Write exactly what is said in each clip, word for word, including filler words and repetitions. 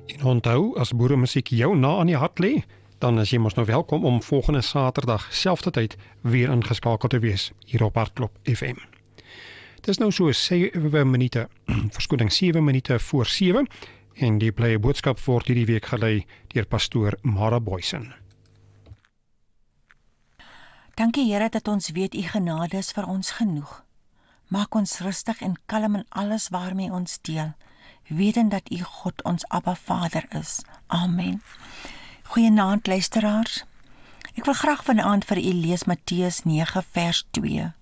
En onthou, as boeremusiek jou na aan die hart lê, dan is jy mos nou welkom om volgende Saterdag selfde tyd weer ingeskakel te wees hier op Hartklop F M. Het is nou so sewe minute, verskoning sewe minute voor sewe en die blye boodskap word hierdie week gelei deur pastoor Mara Boysen. Dankie Here dat ons weet U genade is vir ons genoeg. Maak ons rustig en kalm in alles waarmee ons deel, wetend dat U God ons Abba Vader is. Amen. Goeienaand luisteraars. Ek wil graag vanaand vir u lees Matteus nege vers twee.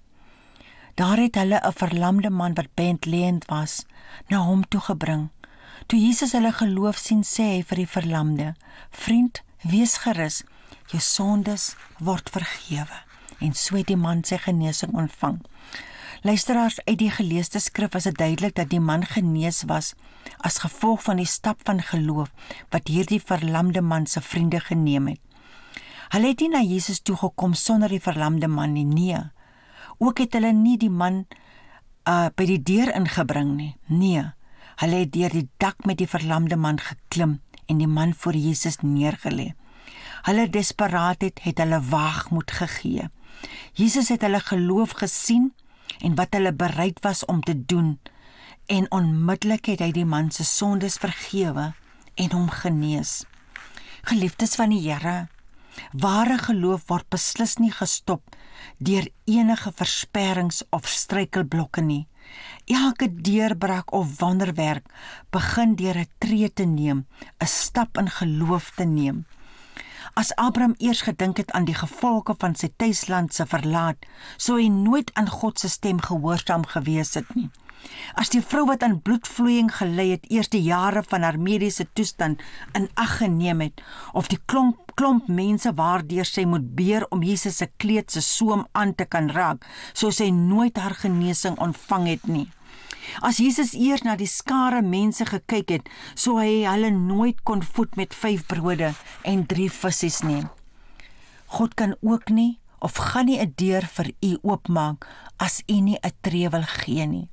Daar het hulle 'n verlamde man wat bedlêend was, na hom toe gebring. Toe Jesus hulle geloof sien, sê hy vir die verlamde: "Vriend, wees gerus, jou sondes word vergewe." En so het die man sy genesing ontvang. Luisteraars, uit die geleesde skrif is dit duidelik dat die man genees was as gevolg van die stap van geloof wat hierdie verlamde man se vriende geneem het. Hulle het nie na Jesus toe gekom sonder die verlamde man nie, nee. Ook het hulle nie die man uh, by die deur ingebring nie, nee. Hulle het deur die dak met die verlamde man geklim en die man voor Jesus neergelê. Hulle desperaatheid het hulle waagmoed gegee. Jesus het hulle geloof gesien en wat hulle bereid was om te doen, en onmiddellik het hy die man se sondes vergewe en hom genees. Geliefdes van die Here, ware geloof word beslis nie gestop deur enige versperrings of struikelblokke nie. Elke deurbraak of wonderwerk begin deur 'n tree te neem, 'n stap in geloof te neem. As Abraham eers gedink het aan die gevolge van sy tuisland se verlaat, sou hy nooit aan God se stem gehoorsaam gewees het nie. As die vrou wat aan bloedvloeiing gelei het, eers die jare van haar mediese toestand in ag geneem het, of die klomp, klomp mense waardeur sy moet beer om Jesus se kleed se soem aan te kan raak, sou sy nooit haar genesing ontvang het nie. As Jesus eers na die skare mense gekyk het, sou hy hulle nooit kon voed met vyf brode en drie visse nie. God kan ook nie of gaan nie 'n deur vir u oopmaak as u nie 'n tree wil gee nie.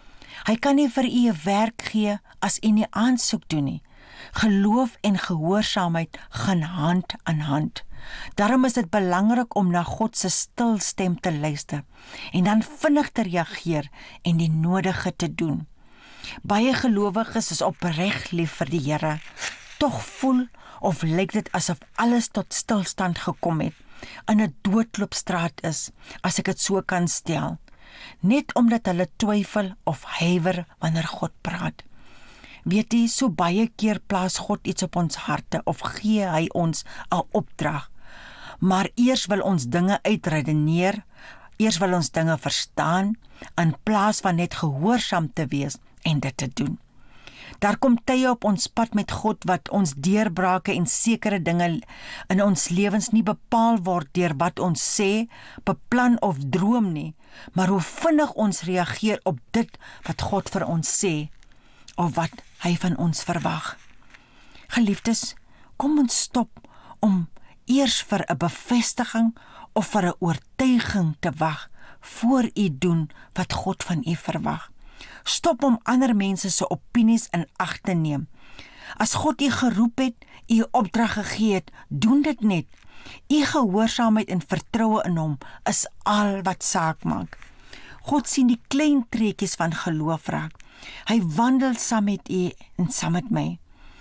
Hy kan nie vir u 'n werk gee as u nie aansoek doen nie. Geloof en gehoorsaamheid gaan hand aan hand. Daarom is dit belangrik om na God se stil stem te luister en dan vinnig te reageer en die nodige te doen. Baie gelowiges is opreg lief vir die Here, tog voel of lyk dit asof alles tot stilstand gekom het, in 'n doodloopstraat is, as ek dit so kan stel, net omdat hulle twyfel of huiwer wanneer God praat. Weet jy, so baie keer plaas God iets op ons harte of gee hy ons 'n opdrag. Maar eers wil ons dinge uitredeneer, eers wil ons dinge verstaan, in plaas van net gehoorsaam te wees en dit te doen. Daar kom tye op ons pad met God wat ons deurbrake en sekere dinge in ons lewens nie bepaal word deur wat ons sê, beplan of droom nie, maar hoe vinnig ons reageer op dit wat God vir ons sê, of wat hy van ons verwag. Geliefdes, kom ons stop om eers vir 'n bevestiging of vir 'n oortuiging te wag voor u doen wat God van u verwag. Stop om ander mense se opinies in ag te neem. As God u geroep het, u opdrag gegee het, doen dit net. U gehoorsaamheid en vertroue in hom is al wat saak maak. God sien die klein treetjies van geloof raak. Hy wandel saam met u en saam met my.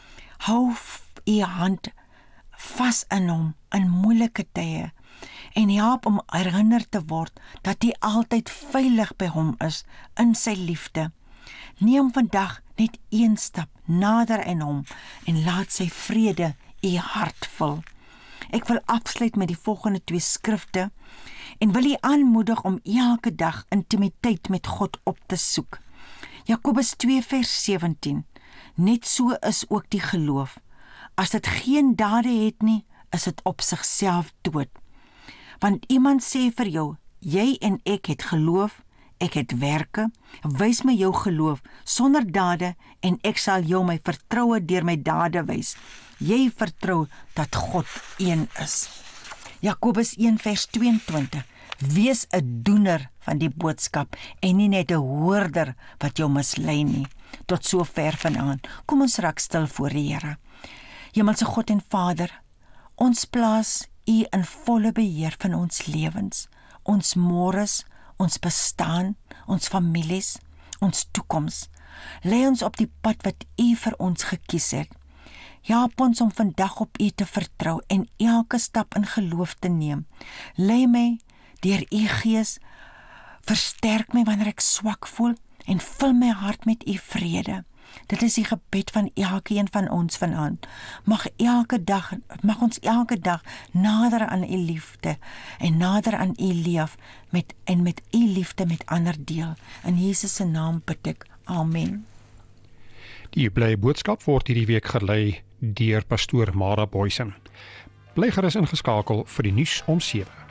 Hou u hand vas in hom in moeilike tye en help om herinner te word dat hy altyd veilig by hom is in sy liefde. Neem vandag net een stap nader aan hom en laat sy vrede u hart vul. Ek wil afsluit met die volgende twee skrifte en wil u aanmoedig om elke dag intimiteit met God op te soek. Jakobus twee vers sewentien. Net so is ook die geloof. As dit geen dade het nie, is dit op sigself dood. Want iemand sê vir jou, jy en ek het geloof, ek het werke, wys my jou geloof sonder dade en ek sal jou my vertroue deur my dade wys. Jy vertrou dat God een is. Jakobus een vers tweeëntwintig. Wees 'n doener van die boodskap en nie net 'n hoorder wat jou mislei nie. Tot so ver vanaand, kom ons raak stil voor die Here. Hemelse God en Vader, ons plaas U in volle beheer van ons lewens, ons môres, ons bestaan, ons families, ons toekoms. Lei ons op die pad wat U vir ons gekies het. Help ons om vandag op U te vertrou en elke stap in geloof te neem. Lei my deur U Gees, versterk my wanneer ek swak voel en vul my hart met U vrede. Dit is die gebed van elkeen van ons vanaand. Mag elke dag, mag ons elke dag nader aan U liefde en nader aan U leef met en met U liefde met ander deel. In Jesus se naam bid ek. Amen. Die blye boodskap word hierdie week gelei deur pastoor Mara Boysen. Bly gerus ingeskakel vir die nuus om sewe.